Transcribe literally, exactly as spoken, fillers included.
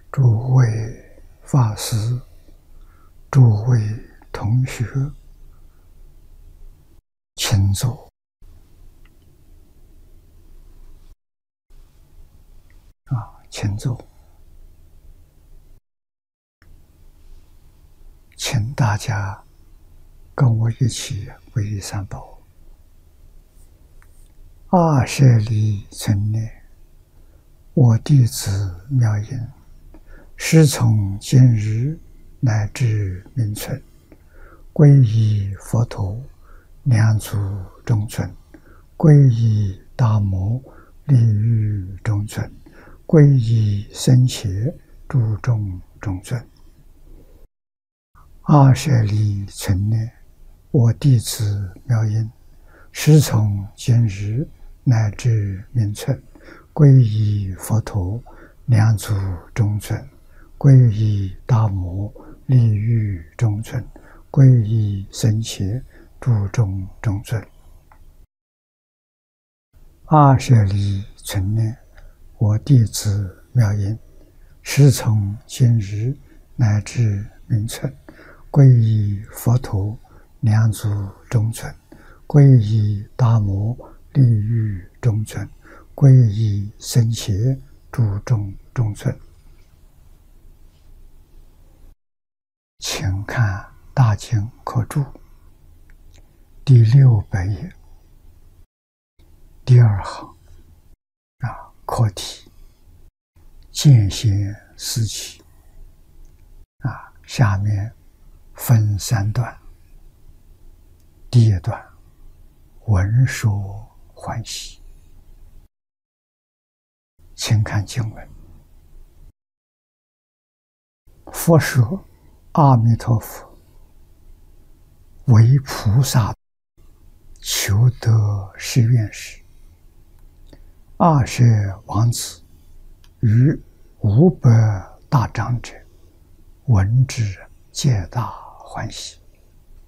诸位法师、诸位同学，请坐。啊，请坐。请大家跟我一起皈依三宝。阿舍利存念，我弟子妙音，师从今日乃至明存，皈依佛陀，两足中尊；皈依大摩，利欲中尊；皈依僧伽，诸众中尊。阿舍利存念，我弟子妙音，师从今日乃至明存，皈依佛陀，两足中尊；皈依大摩，利欲中尊；皈依僧伽，诸众中尊。阿舍利存念，我弟子妙音，师从今日乃至明存，皈依佛陀，两足中尊；皈依大摩，利欲中尊；皈依僧伽，诸众中尊。请看大经课注第六百页第二行啊，课题见贤思齐啊，下面分三段。第一段，闻说欢喜。请看经文：佛说，阿弥陀佛为菩萨求得誓愿时，阿舍王子与五百大长者闻之，皆大欢喜。